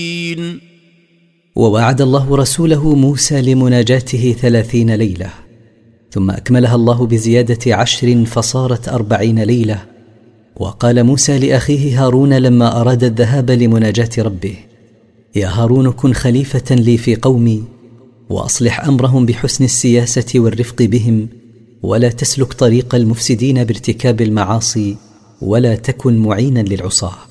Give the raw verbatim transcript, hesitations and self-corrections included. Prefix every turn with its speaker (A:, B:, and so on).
A: ووعد الله رسوله موسى لمناجاته ثلاثين ليلة، ثم أكملها الله بزيادة عشر فصارت أربعين ليلة. وقال موسى لأخيه هارون لما أراد الذهاب لمناجاة ربه: يا هارون كن خليفة لي في قومي، وأصلح أمرهم بحسن السياسة والرفق بهم، ولا تسلك طريق المفسدين بارتكاب المعاصي، ولا تكن معينا للعصاة.